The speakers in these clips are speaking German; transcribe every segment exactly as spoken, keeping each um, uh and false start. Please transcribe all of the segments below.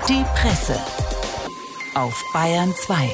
Die Presse auf Bayern zwei.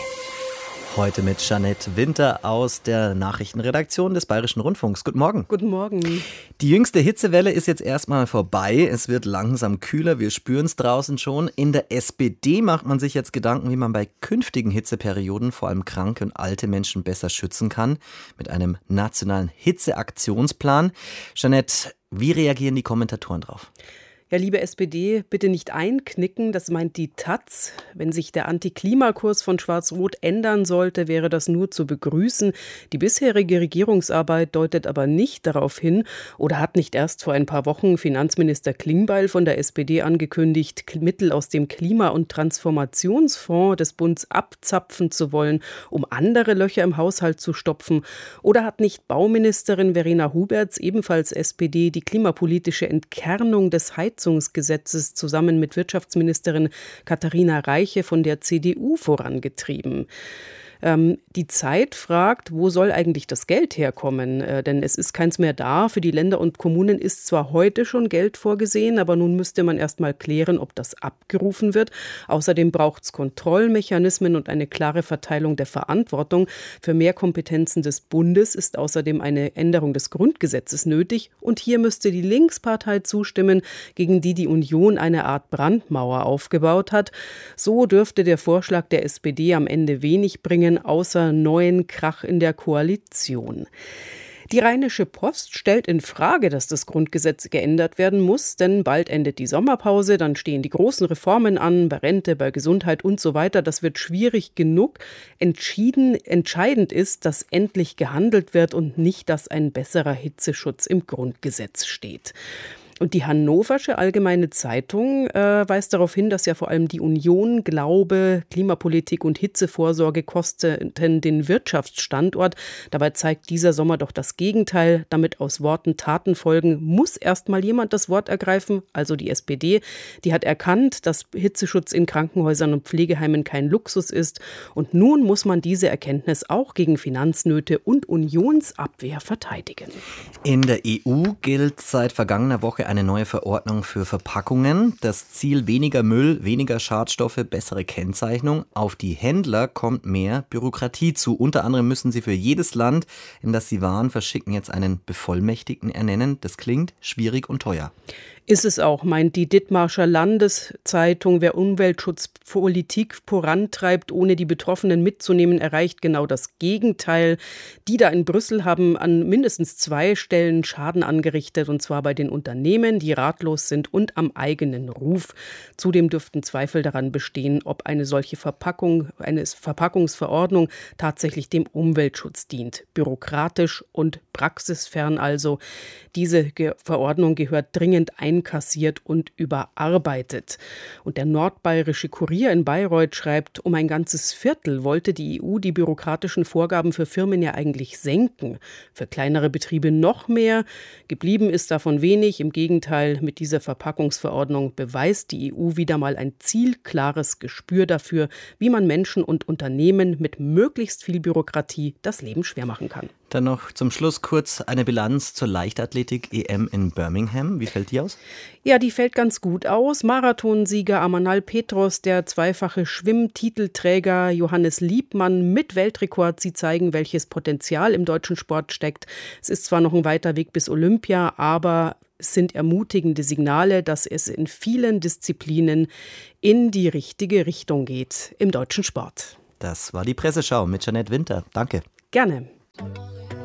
Heute mit Jeanette Winter aus der Nachrichtenredaktion des Bayerischen Rundfunks. Guten Morgen. Guten Morgen. Die jüngste Hitzewelle ist jetzt erstmal vorbei. Es wird langsam kühler, wir spüren es draußen schon. In der S P D macht man sich jetzt Gedanken, wie man bei künftigen Hitzeperioden vor allem kranke und alte Menschen besser schützen kann. Mit einem nationalen Hitzeaktionsplan. Jeanette, wie reagieren die Kommentatoren drauf? Ja, liebe S P D, bitte nicht einknicken, das meint die Taz. Wenn sich der Antiklimakurs von Schwarz-Rot ändern sollte, wäre das nur zu begrüßen. Die bisherige Regierungsarbeit deutet aber nicht darauf hin oder hat nicht erst vor ein paar Wochen Finanzminister Klingbeil von der S P D angekündigt, Mittel aus dem Klima- und Transformationsfonds des Bundes abzapfen zu wollen, um andere Löcher im Haushalt zu stopfen? Oder hat nicht Bauministerin Verena Huberts, ebenfalls S P D, die klimapolitische Entkernung des Heizungsgesetzes zusammen mit Wirtschaftsministerin Katharina Reiche von der C D U vorangetrieben? Ähm, die Zeit fragt, wo soll eigentlich das Geld herkommen? Äh, denn es ist keins mehr da. Für die Länder und Kommunen ist zwar heute schon Geld vorgesehen, aber nun müsste man erst mal klären, ob das abgerufen wird. Außerdem braucht es Kontrollmechanismen und eine klare Verteilung der Verantwortung. Für mehr Kompetenzen des Bundes ist außerdem eine Änderung des Grundgesetzes nötig. Und hier müsste die Linkspartei zustimmen, gegen die die Union eine Art Brandmauer aufgebaut hat. So dürfte der Vorschlag der S P D am Ende wenig bringen, außer neuen Krach in der Koalition. Die Rheinische Post stellt in Frage, dass das Grundgesetz geändert werden muss, denn bald endet die Sommerpause, dann stehen die großen Reformen an, bei Rente, bei Gesundheit und so weiter. Das wird schwierig genug. Entschieden, entscheidend ist, dass endlich gehandelt wird und nicht, dass ein besserer Hitzeschutz im Grundgesetz steht. Und die Hannoversche Allgemeine Zeitung äh, weist darauf hin, dass ja vor allem die Union glaube, Klimapolitik und Hitzevorsorge kosteten den Wirtschaftsstandort. Dabei zeigt dieser Sommer doch das Gegenteil. Damit aus Worten Taten folgen, muss erst mal jemand das Wort ergreifen, also die S P D. Die hat erkannt, dass Hitzeschutz in Krankenhäusern und Pflegeheimen kein Luxus ist. Und nun muss man diese Erkenntnis auch gegen Finanznöte und Unionsabwehr verteidigen. In der E U gilt seit vergangener Woche eine neue Verordnung für Verpackungen. Das Ziel: weniger Müll, weniger Schadstoffe, bessere Kennzeichnung. Auf die Händler kommt mehr Bürokratie zu. Unter anderem müssen sie für jedes Land, in das sie Waren verschicken, jetzt einen Bevollmächtigten ernennen. Das klingt schwierig und teuer. Ist es auch, meint die Dithmarscher Landeszeitung. Wer Umweltschutzpolitik vorantreibt, ohne die Betroffenen mitzunehmen, erreicht genau das Gegenteil. Die da in Brüssel haben an mindestens zwei Stellen Schaden angerichtet, und zwar bei den Unternehmen, die ratlos sind, und am eigenen Ruf. Zudem dürften Zweifel daran bestehen, ob eine solche Verpackung, eine Verpackungsverordnung tatsächlich dem Umweltschutz dient. Bürokratisch und praxisfern also. Diese Ge- Verordnung gehört dringend einkassiert und überarbeitet. Und der Nordbayerische Kurier in Bayreuth schreibt, um ein ganzes Viertel wollte die E U die bürokratischen Vorgaben für Firmen ja eigentlich senken. Für kleinere Betriebe noch mehr. Geblieben ist davon wenig. Im Gegenteil, mit dieser Verpackungsverordnung beweist die E U wieder mal ein zielklares Gespür dafür, wie man Menschen und Unternehmen mit möglichst viel Bürokratie das Leben schwer machen kann. Dann noch zum Schluss kurz eine Bilanz zur Leichtathletik-E M in Birmingham. Wie fällt die aus? Ja, die fällt ganz gut aus. Marathonsieger Amanal Petros, der zweifache Schwimmtitelträger Johannes Liebmann mit Weltrekord. Sie zeigen, welches Potenzial im deutschen Sport steckt. Es ist zwar noch ein weiter Weg bis Olympia, aber es sind ermutigende Signale, dass es in vielen Disziplinen in die richtige Richtung geht im deutschen Sport. Das war die Presseschau mit Jeanette Winter. Danke. Gerne.